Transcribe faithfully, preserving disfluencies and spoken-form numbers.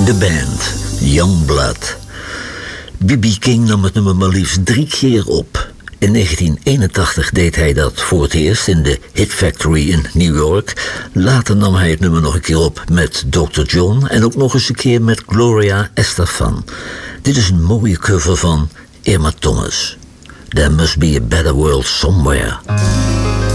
De band, Youngblood. B B King nam het nummer maar liefst drie keer op. In negentien eenentachtig deed hij dat voor het eerst in de Hit Factory in New York. Later nam hij het nummer nog een keer op met dokter John en ook nog eens een keer met Gloria Estefan. Dit is een mooie cover van Irma Thomas. There must be a better world somewhere.